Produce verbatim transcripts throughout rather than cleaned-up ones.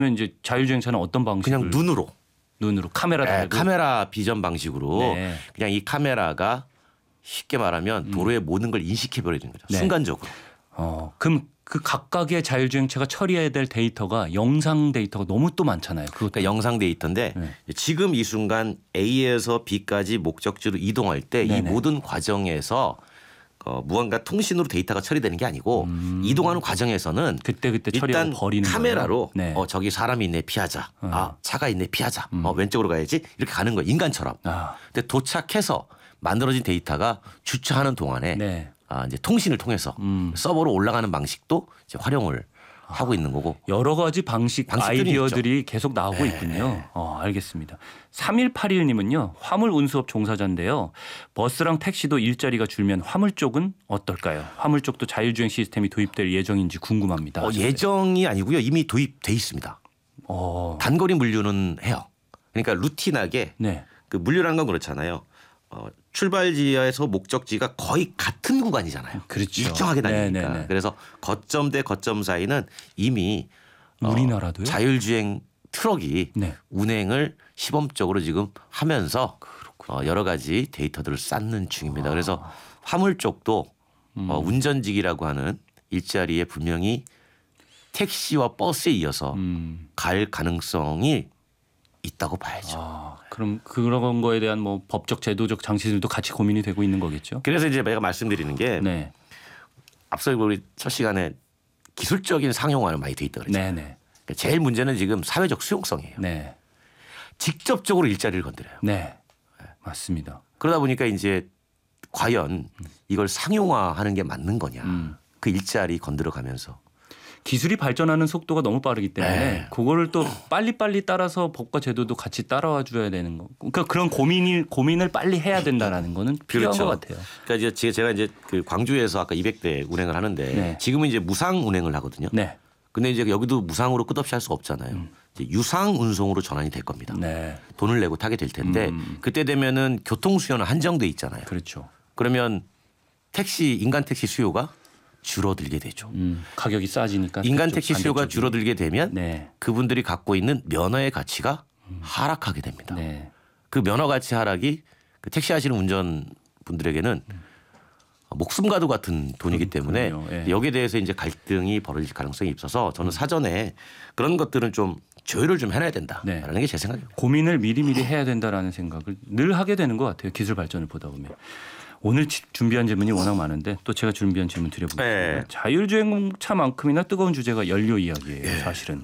이제 자율주행차는 어떤 방식으로? 그냥 눈으로. 눈으로 카메라 네, 달고. 카메라 비전 방식으로 네. 그냥 이 카메라가 쉽게 말하면 음. 도로의 모든 걸 인식해 버리는 거죠. 네. 순간적으로. 어, 그럼 그 각각의 자율주행차가 처리해야 될 데이터가 영상 데이터가 너무 또 많잖아요. 그것도. 그러니까 영상 데이터인데 네. 지금 이 순간 A에서 B까지 목적지로 이동할 때 이 네네. 모든 과정에서 어, 무언가 통신으로 데이터가 처리되는 게 아니고 음. 이동하는 과정에서는 그때 그때 처리하고 일단 버리는 카메라로 거예요? 네. 어, 저기 사람이 있네 피하자. 어. 아 차가 있네 피하자. 음. 어, 왼쪽으로 가야지 이렇게 가는 거예요. 인간처럼. 아. 근데 도착해서 만들어진 데이터가 주차하는 동안에 네. 아, 이제 통신을 통해서 음. 서버로 올라가는 방식도 이제 활용을 하고 있는 거고. 여러 가지 방식 방식들이 아이디어들이 계속 나오고 네. 있군요. 어, 알겠습니다. 삼일팔일 님은요. 화물 운수업 종사자인데요. 버스랑 택시도 일자리가 줄면 화물 쪽은 어떨까요? 화물 쪽도 자율주행 시스템이 도입될 예정인지 궁금합니다. 어, 예정이 아니고요. 이미 도입돼 있습니다. 어. 단거리 물류는 해요. 그러니까 루틴하게 네. 그 물류라는 건 그렇잖아요. 어, 출발지에서 목적지가 거의 같은 구간이잖아요. 그렇죠. 일정하게 다니니까. 네네네. 그래서 거점 대 거점 사이는 이미 우리나라도요? 어, 자율주행 트럭이 네. 운행을 시범적으로 지금 하면서 어, 여러 가지 데이터들을 쌓는 중입니다. 아. 그래서 화물 쪽도 음. 어, 운전직이라고 하는 일자리에 분명히 택시와 버스에 이어서 음. 갈 가능성이 있다고 봐야죠. 아, 그럼 그런 거에 대한 뭐 법적 제도적 장치들도 같이 고민이 되고 있는 거겠죠? 그래서 이제 제가 말씀드리는 게 네. 앞서 우리 첫 시간에 기술적인 상용화는 많이 돼 있다 그랬죠. 네, 네. 제일 문제는 지금 사회적 수용성이에요. 네. 직접적으로 일자리를 건드려요. 네. 맞습니다. 그러다 보니까 이제 과연 이걸 상용화하는 게 맞는 거냐. 음. 그 일자리 건드려 가면서. 기술이 발전하는 속도가 너무 빠르기 때문에 네. 그거를 또 빨리빨리 따라서 법과 제도도 같이 따라와 줘야 되는 거. 그러니까 그런 고민이 고민을 빨리 해야 된다라는 거는 필요한 그렇죠. 것 같아요. 그러니까 이제 제가 이제 그 광주에서 아까 이백 대 운행을 하는데 네. 지금은 이제 무상 운행을 하거든요. 네. 근데 이제 여기도 무상으로 끝없이 할 수 없잖아요. 음. 이제 유상 운송으로 전환이 될 겁니다. 네. 돈을 내고 타게 될 텐데 음. 그때 되면은 교통 수요는 한정돼 있잖아요. 그렇죠. 그러면 택시 인간 택시 수요가 줄어들게 되죠. 음. 가격이 싸지니까 인간 그쪽 택시 수요가 반대쪽이. 줄어들게 되면 네. 그분들이 갖고 있는 면허의 가치가 하락하게 됩니다. 네. 그 면허 가치 하락이 그 택시 하시는 운전 분들에게는 목숨과도 같은 돈이기 때문에 그렇군요. 예. 여기에 대해서 이제 갈등이 벌어질 가능성이 있어서 저는 사전에 그런 것들은 좀 조율을 좀 해놔야 된다라는 네. 게 제 생각입니다. 고민을 미리미리 해야 된다라는 생각을 늘 하게 되는 것 같아요. 기술 발전을 보다 보면. 오늘 지- 준비한 질문이 워낙 많은데 또 제가 준비한 질문 드려보겠습니다. 네. 자율주행차만큼이나 뜨거운 주제가 연료 이야기예요. 네. 사실은.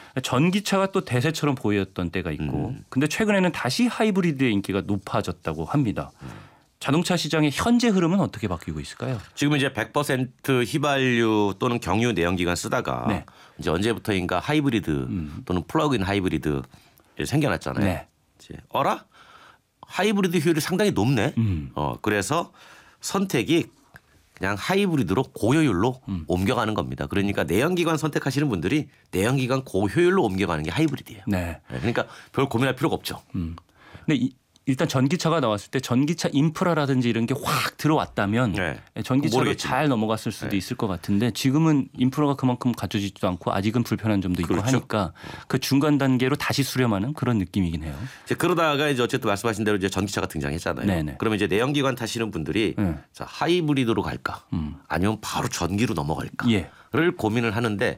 전기차가 또 대세처럼 보였던 때가 있고 음. 근데 최근에는 다시 하이브리드의 인기가 높아졌다고 합니다. 자동차 시장의 현재 흐름은 어떻게 바뀌고 있을까요? 지금 이제 백 퍼센트 휘발유 또는 경유 내연기관 쓰다가 네. 이제 언제부터인가 하이브리드 음. 또는 플러그인 하이브리드 생겨났잖아요. 네. 이제 어라? 하이브리드 효율이 상당히 높네. 음. 어 그래서 선택이 그냥 하이브리드로 고효율로 음. 옮겨가는 겁니다. 그러니까 내연기관 선택하시는 분들이 내연기관 고효율로 옮겨가는 게 하이브리드예요. 네. 네, 그러니까 별 고민할 필요가 없죠. 음. 근데 이, 일단 전기차가 나왔을 때 전기차 인프라라든지 이런 게 확 들어왔다면 네. 전기차로 모르겠지만. 잘 넘어갔을 수도 네. 있을 것 같은데 지금은 인프라가 그만큼 갖춰지지도 않고 아직은 불편한 점도 있고 그렇죠. 하니까 그 중간 단계로 다시 수렴하는 그런 느낌이긴 해요. 이제 그러다가 이제 어쨌든 말씀하신 대로 이제 전기차가 등장했잖아요. 네네. 그러면 이제 내연기관 타시는 분들이 네. 자, 하이브리드로 갈까? 음. 아니면 바로 전기로 넘어갈까를 예. 고민을 하는데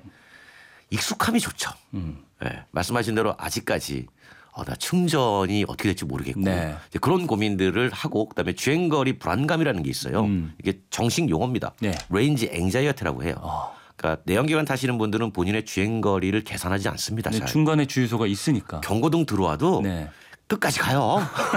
익숙함이 좋죠. 음. 네, 말씀하신 대로 아직까지 어, 나 충전이 어떻게 될지 모르겠고 네. 이제 그런 고민들을 하고 그다음에 주행거리 불안감이라는 게 있어요. 음. 이게 정식 용어입니다. 네. 레인지 앵자이어티라고 해요. 어. 그러니까 내연기관 타시는 분들은 본인의 주행거리를 계산하지 않습니다. 근데 잘. 중간에 주유소가 있으니까. 경고등 들어와도 네. 끝까지 가요.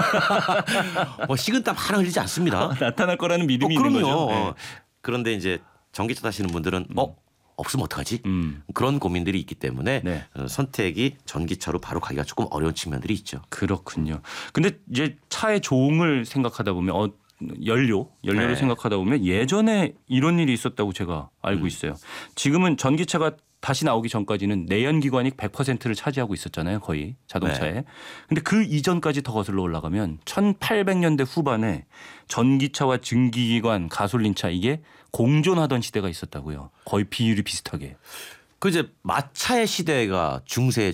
뭐 식은땀 하나 흘리지 않습니다. 나타날 거라는 어, 믿음이 있는 그럼요. 거죠. 네. 어. 그런데 이제 전기차 타시는 분들은 어 없으면 어떡하지? 음. 그런 고민들이 있기 때문에 네. 어, 선택이 전기차로 바로 가기가 조금 어려운 측면들이 있죠. 그렇군요. 근데 이제 차의 종을 생각하다 보면 어, 연료, 연료를 네. 생각하다 보면 예전에 이런 일이 있었다고 제가 알고 음. 있어요. 지금은 전기차가 다시 나오기 전까지는 내연기관이 백 퍼센트를 차지하고 있었잖아요. 거의 자동차에. 네. 근데 그 이전까지 더 거슬러 올라가면 천팔백 년대 후반에 전기차와 증기기관, 가솔린차 이게 공존하던 시대가 있었다고요. 거의 비율이 비슷하게. 그 이제 마차의 시대가 중세